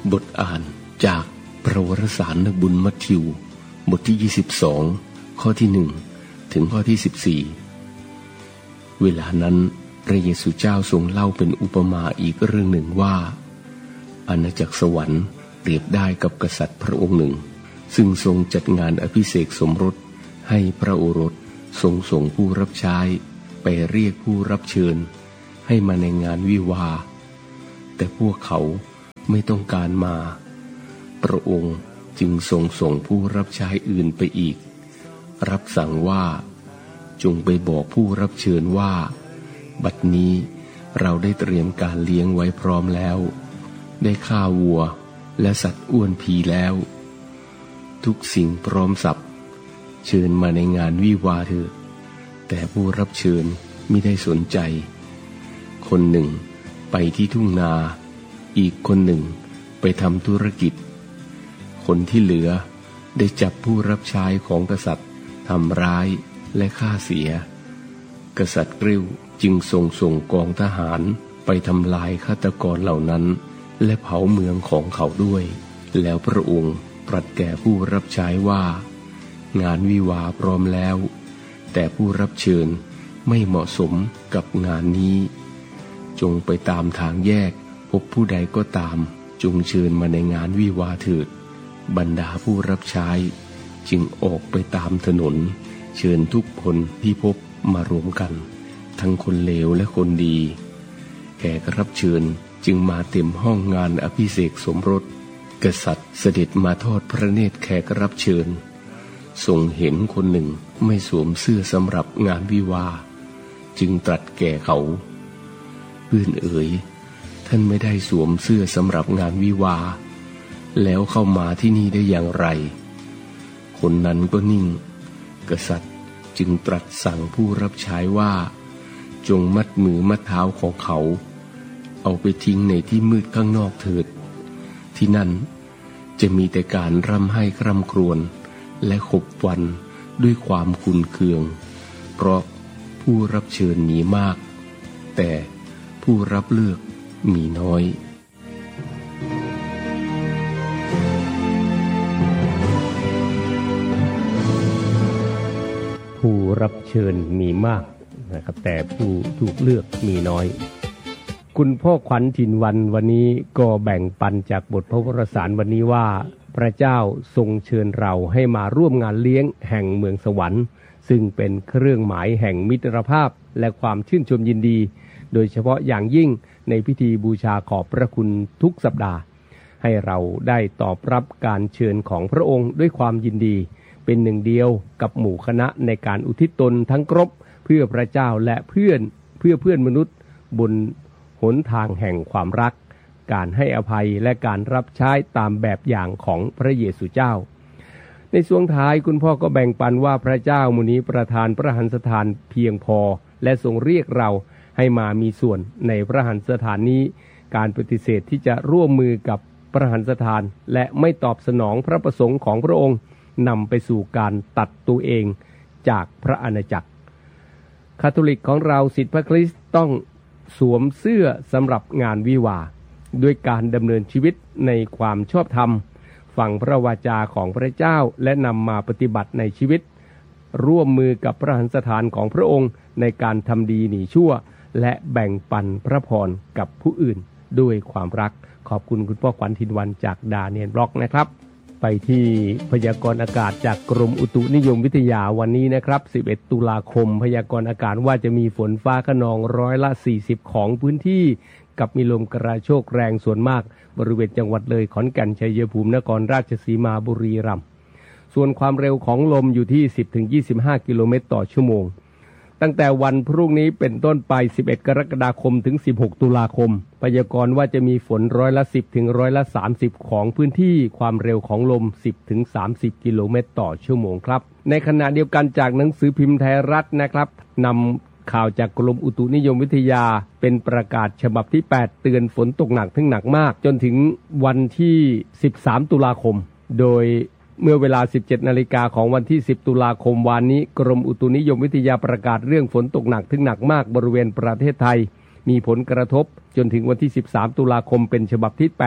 บทอ่านจากพระวรสารนักบุญมัทธิวบทที่22ข้อที่1ถึงข้อที่14เวลานั้นพระเยซูเจ้าทรงเล่าเป็นอุปมาอีกเรื่องหนึ่งว่าอาณาจักรสวรรค์เปรียบได้กับกษัตริย์พระองค์หนึ่งซึ่งทรงจัดงานอภิเษกสมรสให้พระโอรสทรงส่งผู้รับใช้ไปเรียกผู้รับเชิญให้มาในงานวิวาห์แต่พวกเขาไม่ต้องการมาพระองค์จึงทรงส่งผู้รับใช้อื่นไปอีกรับสั่งว่าจงไปบอกผู้รับเชิญว่าบัดนี้เราได้เตรียมการเลี้ยงไว้พร้อมแล้วได้ฆ่าวัวและสัตว์อ้วนพีแล้วทุกสิ่งพร้อมสับเชิญมาในงานวิวาห์เถิดแต่ผู้รับเชิญมิได้สนใจคนหนึ่งไปที่ทุ่งนาอีกคนหนึ่งไปทำธุรกิจคนที่เหลือได้จับผู้รับใช้ของกษัตริย์ทำร้ายและฆ่าเสียกษัตริย์กริ้วจึงส่งกองทหารไปทำลายฆาตกรเหล่านั้นและเผาเมืองของเขาด้วยแล้วพระองค์ตรัสแก่ผู้รับใช้ว่างานวิวาห์พร้อมแล้วแต่ผู้รับเชิญไม่เหมาะสมกับงานนี้จงไปตามทางแยกพบผู้ใดก็ตามจงเชิญมาในงานวิวาห์เถิดบรรดาผู้รับใช้จึงออกไปตามถนนเชิญทุกคนที่พบมารวมกันทั้งคนเลวและคนดีแขกรับเชิญจึงมาเต็มห้องงานอภิเษกสมรสกษัตริย์เสด็จมาทอดพระเนตรแขกรับเชิญทรงเห็นคนหนึ่งไม่สวมเสื้อสำหรับงานวิวาห์จึงตรัสแก่เขาเพื่อนเอ๋ยท่านไม่ได้สวมเสื้อสำหรับงานวิวาห์แล้วเข้ามาที่นี่ได้อย่างไรคนนั้นก็นิ่งกษัตริย์จึงตรัสสั่งผู้รับใช้ว่าจงมัดมือมัดเท้าของเขาเอาไปทิ้งในที่มืดข้างนอกเถิดที่นั่นจะมีแต่การร่ำไห้คร่ำครวญและขบวันด้วยความขุ่นเคืองเพราะผู้รับเชิญมีมากแต่ผู้รับเลือกมีน้อยผู้รับเชิญมีมากนะครับแต่ผู้ถูกเลือกมีน้อยคุณพ่อขวัญถิ่นวันนี้ก็แบ่งปันจากบทพระวรสารวันนี้ว่าพระเจ้าทรงเชิญเราให้มาร่วมงานเลี้ยงแห่งเมืองสวรรค์ซึ่งเป็นเครื่องหมายแห่งมิตรภาพและความชื่นชมยินดีโดยเฉพาะอย่างยิ่งในพิธีบูชาขอบพระคุณทุกสัปดาห์ให้เราได้ตอบรับการเชิญของพระองค์ด้วยความยินดีเป็นหนึ่งเดียวกับหมู่คณะในการอุทิศตนทั้งครบเพื่อพระเจ้าและเพื่อนมนุษย์บนหนทางแห่งความรักการให้อภัยและการรับใช้ตามแบบอย่างของพระเยซูเจ้าในช่วงท้ายคุณพ่อก็แบ่งปันว่าพระเจ้ามุนีประทานพระหันสถานเพียงพอและทรงเรียกเราให้มามีส่วนในพระหันสถานนี้การปฏิเสธที่จะร่วมมือกับพระหันสถานและไม่ตอบสนองพระประสงค์ของพระองค์นำไปสู่การตัดตัวเองจากพระอาณาจักรคาทอลิกของเราศิษย์พระคริสต์ต้องสวมเสื้อสำหรับงานวิวาห์ด้วยการดำเนินชีวิตในความชอบธรรมฟังพระวาจาของพระเจ้าและนำมาปฏิบัติในชีวิตร่วมมือกับพระหันสถานของพระองค์ในการทำดีหนีชั่วและแบ่งปันพระพรกับผู้อื่นด้วยความรักขอบคุณคุณพ่อขวัญถิ่นวันจากดาเนียลบล็อกนะครับไปที่พยากรณ์อากาศจากกรมอุตุนิยมวิทยาวันนี้นะครับ11ตุลาคมพยากรณ์อากาศว่าจะมีฝนฟ้าคะนอง40%ของพื้นที่กับมีลมกระโชกแรงส่วนมากบริเวณจังหวัดเลยขอนแก่นชัยภูมินครราชสีมาบุรีรัมย์ส่วนความเร็วของลมอยู่ที่ 10-25 กิโลเมตรต่อชั่วโมงตั้งแต่วันพรุ่งนี้เป็นต้นไป11กรกฎาคมถึง16ตุลาคมพยากรณ์ว่าจะมีฝน10%ถึง30%ของพื้นที่ความเร็วของลม 10-30 กิโลเมตรต่อชั่วโมงครับในขณะเดียวกันจากหนังสือพิมพ์ไทยรัฐนะครับนำข่าวจากกรมอุตุนิยมวิทยาเป็นประกาศฉบับที่8เตือนฝนตกหนักถึงหนักมากจนถึงวันที่13ตุลาคมโดยเมื่อเวลา 17 นาฬิกาของวันที่10ตุลาคมวานนี้กรมอุตุนิยมวิทยาประกาศเรื่องฝนตกหนักถึงหนักมากบริเวณประเทศไทยมีผลกระทบจนถึงวันที่13ตุลาคมเป็นฉบับที่8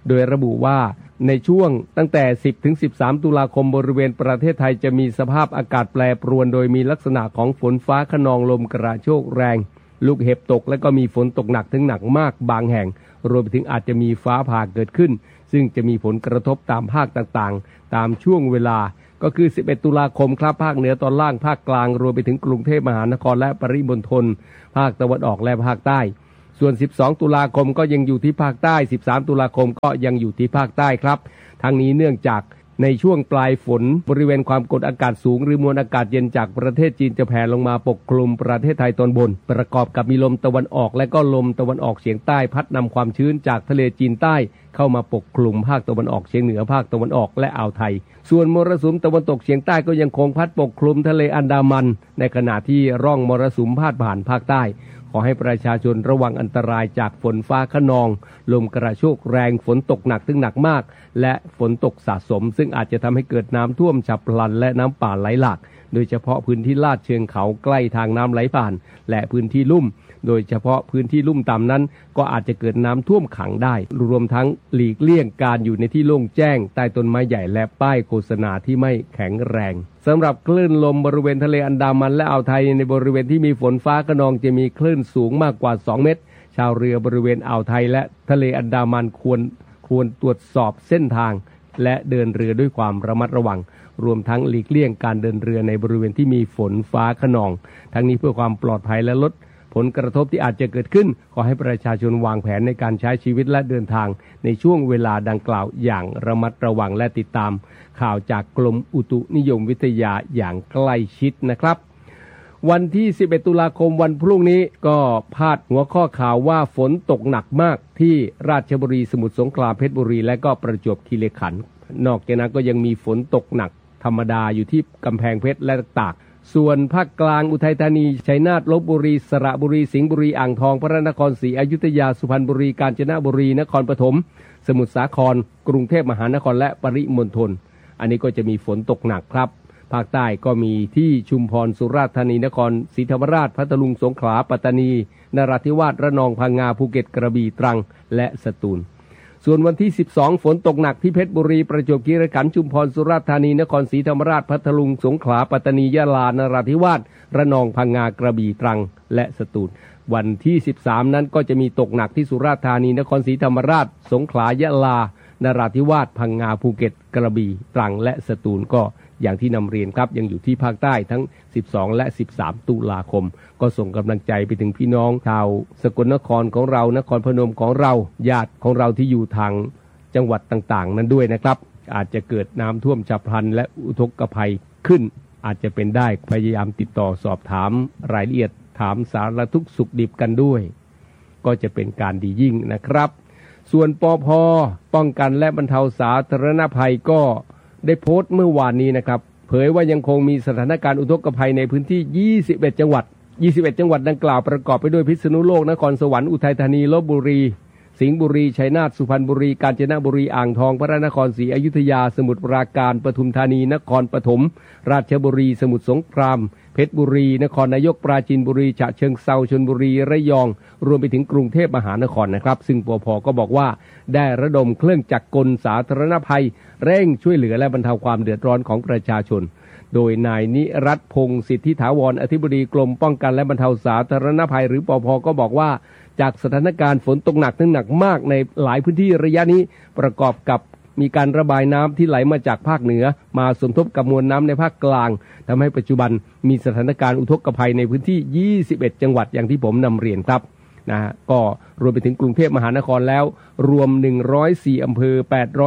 โดยระบุว่าในช่วงตั้งแต่ 10-13 ตุลาคมบริเวณประเทศไทยจะมีสภาพอากาศแปรปรวนโดยมีลักษณะของฝนฟ้าคะนองลมกระโชกแรงลูกเห็บตกและก็มีฝนตกหนักถึงหนักมากบางแห่งรวมไปถึงอาจจะมีฟ้าผ่าเกิดขึ้นซึ่งจะมีผลกระทบตามภาคต่างๆตามช่วงเวลาก็คือ11ตุลาคมครับภาคเหนือตอนล่างภาคกลางรวมไปถึงกรุงเทพมหานครและปริมณฑลภาคตะวันออกและภาคใต้ส่วน12ตุลาคมก็ยังอยู่ที่ภาคใต้13ตุลาคมก็ยังอยู่ที่ภาคใต้ครับทั้งนี้เนื่องจากในช่วงปลายฝนบริเวณความกดอากาศสูงหรือมวลอากาศเย็นจากประเทศจีนจะแผ่ลงมาปกคลุมประเทศไทยตอนบนประกอบกับมีลมตะวันออกและก็ลมตะวันออกเฉียงใต้พัดนำความชื้นจากทะเลจีนใต้เข้ามาปกคลุมภาคตะวันออกเฉียงเหนือภาคตะวันออกและอ่าวไทยส่วนมรสุมตะวันตกเฉียงใต้ก็ยังคงพัดปกคลุมทะเลอันดามันในขณะที่ร่องมรสุมพาดผ่านภาคใต้ขอให้ประชาชนระวังอันตรายจากฝนฟ้าคะนองลมกระโชกแรงฝนตกหนักถึงหนักมากและฝนตกสะสมซึ่งอาจจะทำให้เกิดน้ำท่วมฉับพลันและน้ำป่าไหลหลากโดยเฉพาะพื้นที่ลาดเชิงเขาใกล้ทางน้ำไหลผ่านและพื้นที่ลุ่มโดยเฉพาะพื้นที่ลุ่มต่ำนั้นก็อาจจะเกิดน้ำท่วมขังได้รวมทั้งหลีกเลี่ยงการอยู่ในที่โล่งแจ้งใต้ต้นไม้ใหญ่และป้ายโฆษณาที่ไม่แข็งแรงสำหรับคลื่นลมบริเวณทะเลอันดามันและอ่าวไทยในบริเวณที่มีฝนฟ้าคะนองจะมีคลื่นสูงมากกว่า2เมตรชาวเรือบริเวณอ่าวไทยและทะเลอันดามันควรตรวจสอบเส้นทางและเดินเรือด้วยความระมัดระวังรวมทั้งหลีกเลี่ยงการเดินเรือในบริเวณที่มีฝนฟ้าคะนองทั้งนี้เพื่อความปลอดภัยและลดผลกระทบที่อาจจะเกิดขึ้นขอให้ประชาชนวางแผนในการใช้ชีวิตและเดินทางในช่วงเวลาดังกล่าวอย่างระมัดระวังและติดตามข่าวจากกรมอุตุนิยมวิทยาอย่างใกล้ชิดนะครับวันที่11ตุลาคมวันพรุ่งนี้ก็พาดหัวข้อข่าวว่าฝนตกหนักมากที่ราชบุรีสมุทรสงครามเพชรบุรีและก็ประจวบคีรีขันธ์นอกจากนั้นก็ยังมีฝนตกหนักธรรมดาอยู่ที่กำแพงเพชรและตากส่วนภาคกลางอุทัยธานีชัยนาทลพบุรีสระบุรีสิงห์บุรีอ่างทองพระนครศรีอยุธยาสุพรรณบุรีกาญจนบุรีนครปฐมสมุทรสาครกรุงเทพมหานครและปริมณฑลอันนี้ก็จะมีฝนตกหนักครับภาคใต้ก็มีที่ชุมพรสุราษฎร์ธานีนครศรีธรรมราชพัทลุงสงขลาปัตตานีนราธิวาสระนองพังงาภูเก็ตกระบี่ตรังและสตูลส่วนวันที่12ฝนตกหนักที่เพชรบุรีประจวบคีรีขันธ์ชุมพรสุราษฎร์ธานีนครศรีธรรมราชพัทลุงสงขลาปัตตานียะลานราธิวาสระนองพังงากระบี่ตรังและสตูลวันที่13นั้นก็จะมีตกหนักที่สุราษฎร์ธานีนครศรีธรรมราชสงขลายะลานราธิวาสพังงาภูเก็ตกระบี่ตรังและสตูลก็อย่างที่นำเรียนครับยังอยู่ที่ภาคใต้ทั้ง12และ13ตุลาคมก็ส่งกำลังใจไปถึงพี่น้องชาวสกลนครของเรานครพนมของเราญาติของเราที่อยู่ทางจังหวัดต่างๆนั้นด้วยนะครับอาจจะเกิดน้ำท่วมฉับพลันและอุทกภัยขึ้นอาจจะเป็นได้พยายามติดต่อสอบถามรายละเอียดถามสารทุกข์สุขดิบกันด้วยก็จะเป็นการดียิ่งนะครับส่วนปภ.ป้องกันและบรรเทาสาธารณภัยก็ได้โพสต์เมื่อวานนี้นะครับเผยว่ายังคงมีสถานการณ์อุทกภัยในพื้นที่21จังหวัดดังกล่าวประกอบไปด้วยพิษณุโลกนครสวรรค์อุทัยธานีลพบุรีสิงห์บุรีชัยนาทสุพรรณบุรีกาญจนบุรีอ่างทองพระนครศรีอยุธยาสมุทรปราการปทุมธานีนครปฐมราชบุรีสมุทรสงครามเพชรบุรีนครนายกปราจีนบุรีฉะเชิงเทราชลบุรีระยองรวมไปถึงกรุงเทพมหานครนะครับซึ่งปภ.ก็บอกว่าได้ระดมเครื่องจักรกลสาธารณภัยเร่งช่วยเหลือและบรรเทาความเดือดร้อนของประชาชนโดยนายนิรัตน์พงศ์สิทธิถาวรอธิบดีกรมป้องกันและบรรเทาสาธารณภัยหรือปภ.ก็บอกว่าจากสถานการณ์ฝนตกหนักถึงหนักมากในหลายพื้นที่ระยะนี้ประกอบกับมีการระบายน้ำที่ไหลมาจากภาคเหนือมาสมทบกับมวลน้ำในภาคกลางทำให้ปัจจุบันมีสถานการณ์อุทกภัยในพื้นที่21จังหวัดอย่างที่ผมนำเรียนครับก็รวมไปถึงกรุงเทพมหานครแล้วรวม104อำเภอ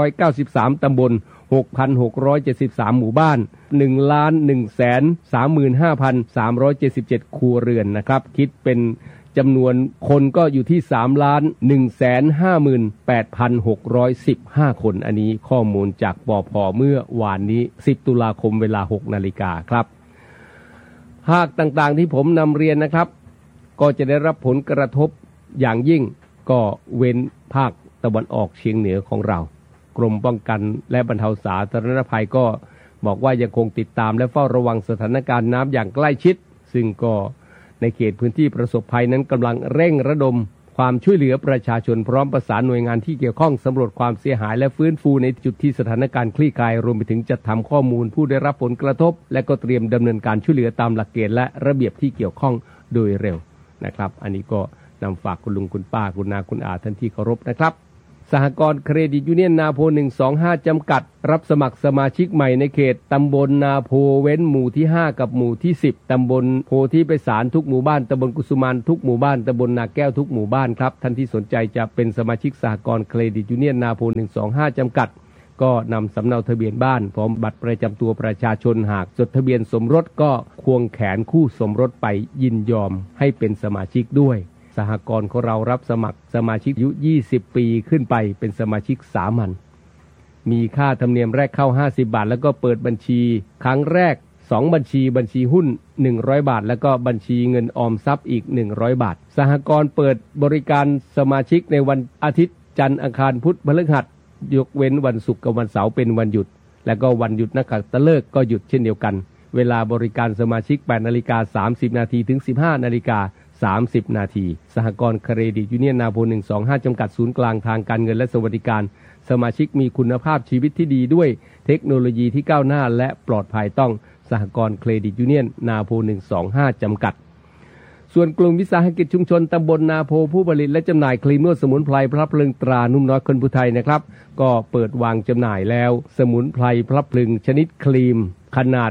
893ตำบล 6,673 หมู่บ้าน 1,135,377 ครัวเรือนนะครับคิดเป็นจำนวนคนก็อยู่ที่ 3,158,615 คนอันนี้ข้อมูลจากปภ.เมื่อวานนี้10ตุลาคมเวลา 6 นาฬิกาครับภาคต่างๆที่ผมนำเรียนนะครับก็จะได้รับผลกระทบอย่างยิ่งก็เว้นภาคตะวันออกเฉียงเหนือของเรากรมป้องกันและบรรเทาสาธารณภัยก็บอกว่ายังคงติดตามและเฝ้าระวังสถานการณ์น้ำอย่างใกล้ชิดซึ่งก็ในเขตพื้นที่ประสบภัยนั้นกำลังเร่งระดมความช่วยเหลือประชาชนพร้อมประสานหน่วยงานที่เกี่ยวข้องสำรวจความเสียหายและฟื้นฟูในจุดที่สถานการณ์คลี่คลายรวมไปถึงจัดทำข้อมูลผู้ได้รับผลกระทบและก็เตรียมดำเนินการช่วยเหลือตามหลักเกณฑ์และระเบียบที่เกี่ยวข้องโดยเร็วนะครับอันนี้ก็นำฝากคุณลุงคุณป้าคุณนาคุณอาท่านที่เคารพนะครับสหกรณ์เครดิตยูเนียนนาโพ125จำกัดรับสมัครสมาชิกใหม่ในเขตตำบลนาโพเว้นหมู่ที่5กับหมู่ที่10ตำบลโพธิไพศาลทุกหมู่บ้านตำบลกุสุมานทุกหมู่บ้านตำบลนาแก้วทุกหมู่บ้านครับท่านที่สนใจจะเป็นสมาชิกสหกรณ์เครดิตยูเนียนนาโพ125จำกัดก็นำสำเนาทะเบียนบ้านพร้อมบัตรประจำตัวประชาชนหากจดทะเบียนสมรสก็ควงแขนคู่สมรสไปยินยอมให้เป็นสมาชิกด้วยสหกรณ์ของเรารับสมัครสมาชิกอายุ20ปีขึ้นไปเป็นสมาชิกสามัญมีค่าธรรมเนียมแรกเข้า50บาทแล้วก็เปิดบัญชีครั้งแรก2บัญชีหุ้น100บาทแล้วก็บัญชีเงินออมทรัพย์อีก100บาทสหกรณ์เปิดบริการสมาชิกในวันอาทิตย์จันทร์อังคารพุธพฤหัสยกเว้นวันศุกร์กับวันเสาร์เป็นวันหยุดและก็วันหยุดนักขัตฤกษ์ก็หยุดเช่นเดียวกันเวลาบริการสมาชิก 8:30 น.ถึง 15:30 น.สหกรณ์เครดิตยูเนียนนาโพ125จำกัดศูนย์กลางทางการเงินและสวัสดิการสมาชิกมีคุณภาพชีวิตที่ดีด้วยเทคโนโลยีที่ก้าวหน้าและปลอดภัยต้องสหกรณ์เครดิตยูเนียนนาโพ125จำกัดส่วนกลุ่มวิสาหกิจชุมชนตำบลนาโพผู้ผลิตและจำหน่ายครีมนวดสมุนไพรพลับพลึงตรานุ่มน้อยคนผู้ไทยนะครับก็เปิดวางจำหน่ายแล้วสมุนไพรพลับพลึงชนิดครีมขนาด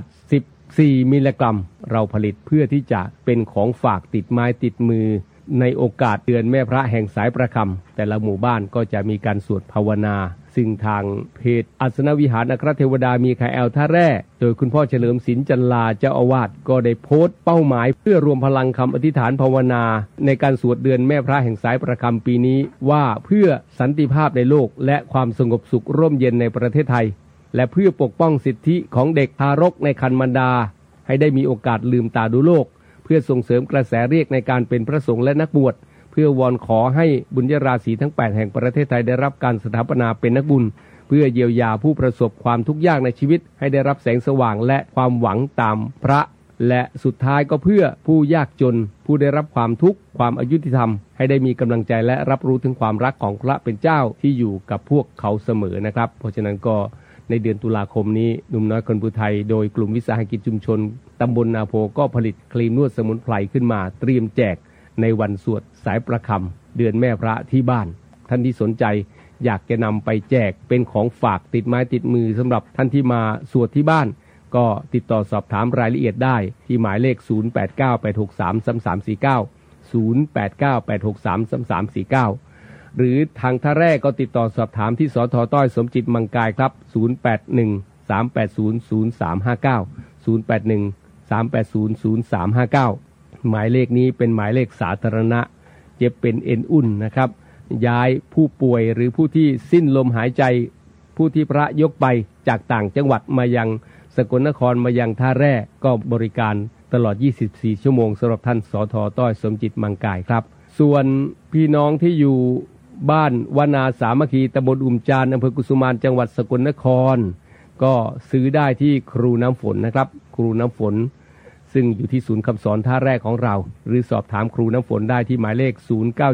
14มิลลิกรัมเราผลิตเพื่อที่จะเป็นของฝากติดไม้ติดมือในโอกาสเดือนแม่พระแห่งสายประคำแต่ละหมู่บ้านก็จะมีการสวดภาวนาซึ่งทางเพจอัศนวิหารอัครเทวดามีคาแอลท่าแร่โดยคุณพ่อเฉลิมศิลป์จันลาเจ้าอาวาสก็ได้โพสต์เป้าหมายเพื่อรวมพลังคำอธิษฐานภาวนาในการสวดเดือนแม่พระแห่งสายประคำปีนี้ว่าเพื่อสันติภาพในโลกและความสงบสุขร่มเย็นในประเทศไทยและเพื่อปกป้องสิทธิของเด็กทารกในครรภ์มารดาให้ได้มีโอกาสลืมตาดูโลกเพื่อส่งเสริมกระแสเรียกในการเป็นพระสงฆ์และนักบวชเพื่อวอนขอให้บุญญราศีทั้ง8แห่งประเทศไทยได้รับการสถาปนาเป็นนักบุญเพื่อเยียวยาผู้ประสบความทุกข์ยากในชีวิตให้ได้รับแสงสว่างและความหวังตามพระและสุดท้ายก็เพื่อผู้ยากจนผู้ได้รับความทุกข์ความอยุติธรรมให้ได้มีกำลังใจและรับรู้ถึงความรักของพระเป็นเจ้าที่อยู่กับพวกเขาเสมอนะครับเพราะฉะนั้นก็ในเดือนตุลาคมนี้หนุ่มน้อยคนผู้ไทยโดยกลุ่มวิสาหกิจชุมชนตำบลนาโพก็ผลิตครีมนวดสมุนไพรขึ้นมาเตรียมแจกในวันสวดสายประคำเดือนแม่พระที่บ้านท่านที่สนใจอยากจะนำไปแจกเป็นของฝากติดไม้ติดมือสำหรับท่านที่มาสวดที่บ้านก็ติดต่อสอบถามรายละเอียดได้ที่หมายเลข0898633349 0898633349หรือทางท่าแรกก็ติดต่อสอบถามที่สท.ต้อยสมจิตมังกายครับ0813800359 หมายเลขนี้เป็นหมายเลขสาธารณะเจ็บเป็นเอ็นอุ่นนะครับย้ายผู้ป่วยหรือผู้ที่สิ้นลมหายใจผู้ที่พระยกไปจากต่างจังหวัดมายังสกลนครมายังท่าแร่ก็บริการตลอด24ชั่วโมงสำหรับท่านสท.ต้อยสมจิตมังกายครับส่วนพี่น้องที่อยู่บ้านวนาสามัคคีตำบลอุ่มจานอำเภอกุสุมานจังหวัดสกลนครก็ซื้อได้ที่ครูน้ำฝนนะครับครูน้ำฝนซึ่งอยู่ที่ศูนย์คำสอนท่าแรกของเราหรือสอบถามครูน้ำฝนได้ที่หมายเลข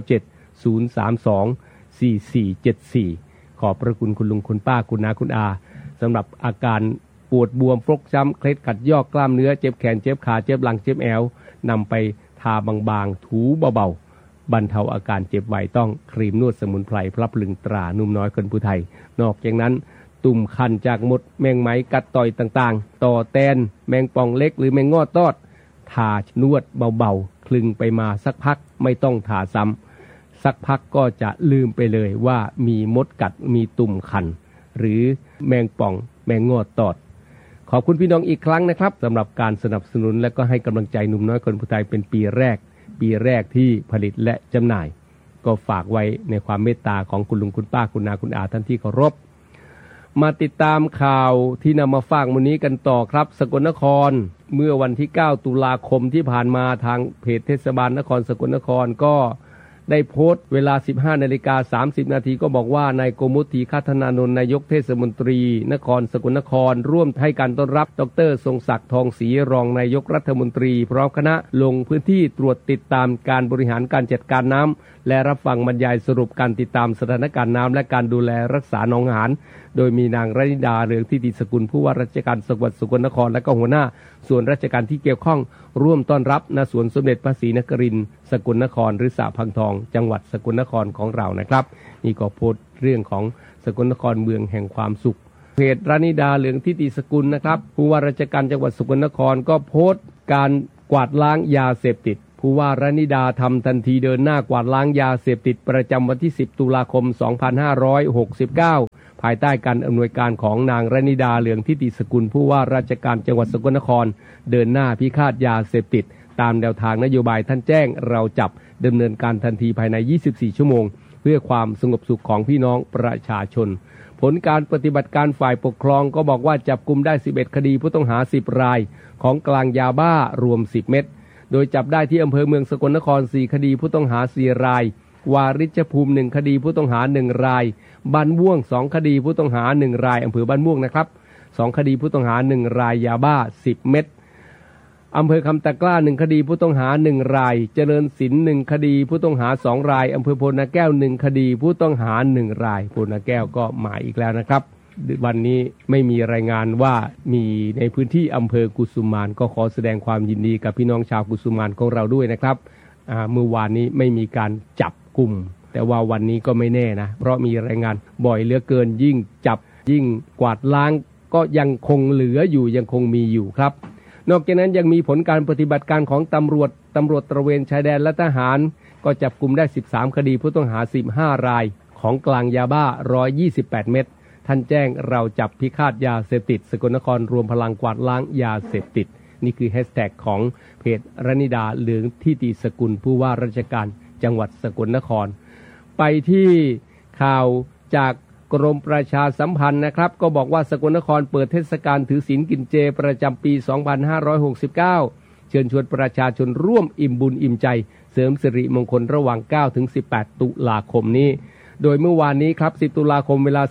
0970324474ขอบพระคุณคุณลุงคุณป้าคุณนาคุณอาสำหรับอาการปวดบวมฟกช้ำเคล็ดขัดยอกกล้ามเนื้อเจ็บแขนเจ็บขาเจ็บหลังเจ็บแอวนำไปทาบางๆถูเบาๆบรรเทาอาการเจ็บไวต้องครีมนวดสมุนไพรพลับพลึงตรานุ่มน้อยคนผู้ไทยนอกจากนั้นตุ่มคันจากมดแมงไหมกัดต่อยต่างๆต่อแตนแมงป่องเล็กหรือแมงงอดตอดทานวดเบาๆคลึงไปมาสักพักไม่ต้องทาซ้ำสักพักก็จะลืมไปเลยว่ามีมดกัดมีตุ่มคันหรือแมงป่องแมงงอดตอดขอบคุณพี่น้องอีกครั้งนะครับสำหรับการสนับสนุนและก็ให้กำลังใจหนุ่มน้อยคนผู้ไทยเป็นปีแรกที่ผลิตและจำหน่ายก็ฝากไว้ในความเมตตาของคุณลุงคุณป้าคุณนาคุณอาท่านที่เคารพมาติดตามข่าวที่นำมาฝากวันนี้กันต่อครับสกลนครเมื่อวันที่9ตุลาคมที่ผ่านมาทางเพจเทศบาลนครสกลนครก็ได้โพสต์เวลา 15:30 น.ก็บอกว่านายโกมุติคัฒนานนท์นายกเทศมนตรีนครสกลนครร่วมให้การต้อนรับดร.ทรงศักดิ์ทองศรีรองนายกรัฐมนตรีพร้อมคณะลงพื้นที่ตรวจติดตามการบริหารการจัดการน้ำและรับฟังบรรยายสรุปการติดตามสถานการณ์น้ำและการดูแลรักษาหนองหานโดยมีนางรณิดาเรืองทิติสกุลผู้ว่าราชการจังหวัดสกลนครและก็หัวหน้าส่วนราชการที่เกี่ยวข้องร่วมต้อนรับณสวนสมเด็จพระศรีนครินทร์สกลนครหรือสระพังทองจังหวัดสกลนครของเรานะครับนี่ก็โพสต์เรื่องของสกลนครเมืองแห่งความสุขเพจรณิดาเรืองทิติสกุลนะครับผู้ว่าราชการจังหวัดสกลนครก็โพสต์การกวาดล้างยาเสพติดผู้ว่ารณิดาทำทันทีเดินหน้ากวาดล้างยาเสพติดประจำวันที่10 ตุลาคม 2569ภายใต้การอำนวยการของนางรณิดาเรืองทิติสกุลผู้ว่าราชการจังหวัดสกลนครเดินหน้าพิฆาตยาเสพติดตามแนวทางนโยบายท่านแจ้งเราจับดำเนินการทันทีภายใน24 ชั่วโมงเพื่อความสงบสุขของพี่น้องประชาชนผลการปฏิบัติการฝ่ายปกครองก็บอกว่าจับกุมได้11คดีผู้ต้องหา10รายของกลางยาบ้ารวม10เม็ดโดยจับได้ที่อำเภอเมืองสกลนคร4คดีผู้ต้องหา4รายวาริชภูมิ1คดีผู้ต้องหา1รายบ้านม่วง2คดีผู้ต้องหา1รายอำเภอบ้านม่วงนะครับ2คดีผู้ต้องหา1รายยาบ้า10เม็ดอำเภอคำตะกร้า1คดีผู้ต้องหา1รายเจริญศิลป์1คดีผู้ต้องหา2รายอำเภอโพนาแก้ว1คดีผู้ต้องหา1รายโพนาแก้วก็หมายอีกแล้วนะครับวันนี้ไม่มีรายงานว่ามีในพื้นที่อำเภอกุสุมานก็ขอแสดงความยินดีกับพี่น้องชาวกุสุมานของเราด้วยนะครับเมื่อวานนี้ไม่มีการจับกลุ่มแต่ว่าวันนี้ก็ไม่แน่นะเพราะมีรายงานบ่อยเหลือเกินยิ่งจับยิ่งกวาดล้างก็ยังคงเหลืออยู่ยังคงมีอยู่ครับนอกจากนั้นยังมีผลการปฏิบัติการของตำรวจตระเวนชายแดนและทหารก็จับกุมได้13คดีผู้ต้องหา15รายของกลางยาบ้า128เม็ดท่านแจ้งเราจับพิฆาตยาเสพติดสกลนครรวมพลังกวาดล้างยาเสพติดนี่คือแฮชแท็กของเพจรณิดาเรืองทิติสกุลผู้ว่าราชการจังหวัดสกลนครไปที่ข่าวจากกรมประชาสัมพันธ์นะครับก็บอกว่าสกลนครเปิดเทศกาลถือศีลกินเจประจำปี 2569 เชิญชวนประชาชนร่วมอิ่มบุญอิ่มใจเสริมสิริมงคลระหว่าง 9-18 ตุลาคมนี้โดยเมื่อวานนี้ครับ10 ตุลาคมเวลา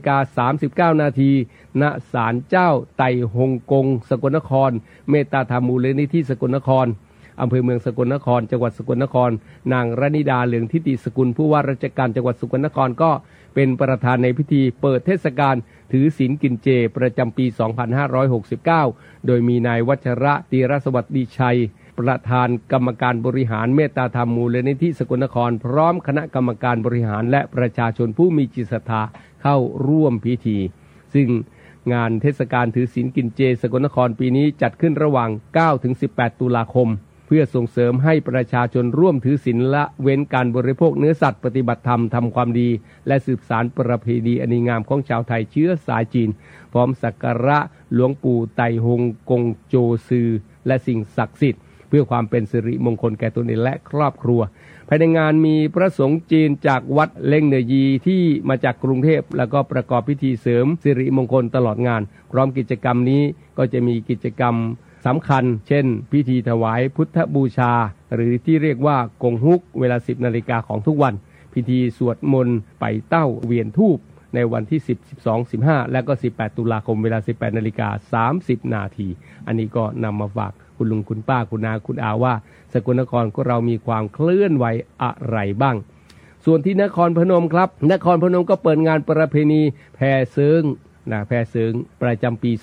10:39 น.ณ ศาลเจ้าไต่ฮงกงสกลนครเมตตาธรรมมูลนิธิสกลนครอำเภอเมืองสกลนครจังหวัดสกลนครนางรณิดาเรืองทิติสกุลผู้ว่าราชการจังหวัดสกลนครก็เป็นประธานในพิธีเปิดเทศกาลถือศีลกินเจประจำปี 2569 โดยมีนายวัชระตีรสวัสดิชัยประธานกรรมการบริหารเมตตาธรรมมูลนิธิสกลนครพร้อมคณะกรรมการบริหารและประชาชนผู้มีจิตศรัทธาเข้าร่วมพิธีซึ่งงานเทศกาลถือศีลกินเจสกลนครปีนี้จัดขึ้นระหว่าง 9-18 ตุลาคมเพื่อส่งเสริมให้ประชาชนร่วมถือศีลละเว้นการบริโภคเนื้อสัตว์ปฏิบัติธรรมทำความดีและสืบสานประเพณีอันดีงามของชาวไทยเชื้อสายจีนพร้อมสักการะหลวงปู่ไต่ฮงกงโจซือและสิ่งศักดิ์สิทธิ์เพื่อความเป็นสิริมงคลแก่ตนเองและครอบครัวภายในงานมีพระสงฆ์จีนจากวัดเล่งเนยีที่มาจากกรุงเทพแล้วก็ประกอบพิธีเสริมสิริมงคลตลอดงานพร้อมกิจกรรมนี้ก็จะมีกิจกรรมสำคัญเช่นพิธีถวายพุทธบูชาหรือที่เรียกว่ากงฮุกเวลา 10 นาฬิกาของทุกวันพิธีสวดมนต์ไปเต้าเวียนธูปในวันที่10 12 15และก็18 ตุลาคมเวลา 18:30 น.อันนี้ก็นำมาฝากคุณลุงคุณป้าคุณนาคุณอาว่าสกลนครของเรามีความเคลื่อนไหวอะไรบ้างส่วนที่นครพนมครับนครพนมก็เปิดงานประเพณีแพเซิงแพเซิงประจำปี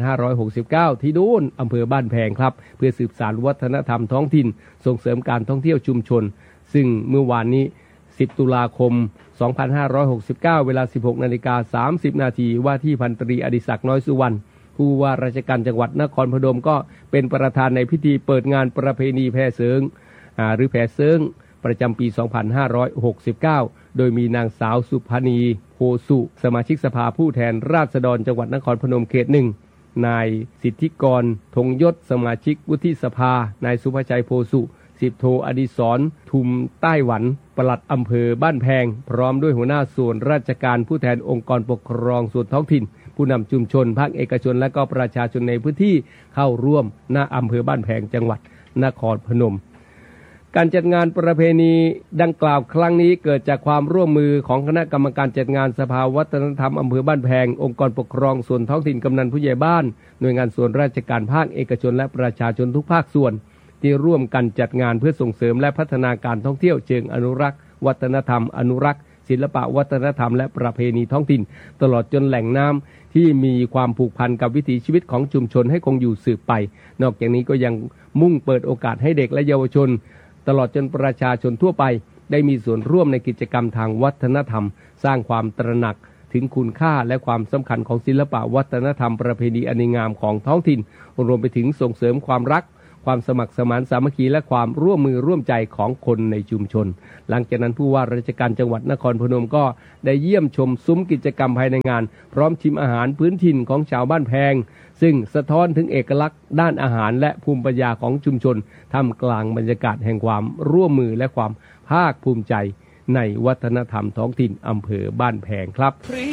2569 ที่นู่นอำเภอบ้านแพงครับเพื่อสืบสานวัฒนธรรมท้องถิ่นส่งเสริมการท่องเที่ยวชุมชนซึ่งเมื่อวานนี้10 ตุลาคม 2569 เวลา 16:30 น.ว่าที่พันตรีอดิศักดิ์น้อยสุวรรณผู้ว่าราชการจังหวัดนครพนมก็เป็นประธานในพิธีเปิดงานประเพณีแพเซิงหรือแพเซิงประจำปี 2569 โดยมีนางสาวสุพณีโพสุสมาชิกสภาผู้แทนราษฎรจังหวัดนครพนมเขต 1 นายสิทธิกรธงยศสมาชิกวุฒิสภานายสุภชัยโพสุ10 โทอดิศรทุมใต้หวันปลัดอำเภอบ้านแพงพร้อมด้วยหัวหน้าส่วนราชการผู้แทนองค์กรปกครองส่วนท้องถิ่นผู้นำชุมชนภาคเอกชนและก็ประชาชนในพื้นที่เข้าร่วมณอำเภอบ้านแพงจังหวัดนครพนมการจัดงานประเพณีดังกล่าวครั้งนี้เกิดจากความร่วมมือของคณะกรรมการจัดงานสภาวัฒนธรรมอำเภอบ้านแพงองค์กรปกครองส่วนท้องถิ่นกำนันผู้ใหญ่บ้านหน่วยงานส่วนราชการภาคเอกชนและประชาชนทุกภาคส่วนที่ร่วมกันจัดงานเพื่อส่งเสริมและพัฒนาการท่องเที่ยวเชิงอนุรักษ์วัฒนธรรมอนุรักษ์ศิลปะวัฒนธรรมและประเพณีท้องถิ่นตลอดจนแหล่งน้ำที่มีความผูกพันกับวิถีชีวิตของชุมชนให้คงอยู่สืบไปนอกจากนี้ก็ยังมุ่งเปิดโอกาสให้เด็กและเยาวชนตลอดจนประชาชนทั่วไปได้มีส่วนร่วมในกิจกรรมทางวัฒนธรรมสร้างความตระหนักถึงคุณค่าและความสำคัญของศิลปะวัฒนธรรมประเพณีอันดีงามของท้องถิ่นรวมไปถึงส่งเสริมความรักความสมัครสมานสามัคคีและความร่วมมือร่วมใจของคนในชุมชนหลังจากนั้นผู้ว่าราชการจังหวัดนครพนมก็ได้เยี่ยมชมซุ้มกิจกรรมภายในงานพร้อมชิมอาหารพื้นถิ่นของชาวบ้านแพงซึ่งสะท้อนถึงเอกลักษณ์ด้านอาหารและภูมิปัญญาของชุมชนท่ามกลางบรรยากาศแห่งความร่วมมือและความภาคภูมิใจในวัฒนธรรมท้องถิ่นอำเภอบ้านแพงครับ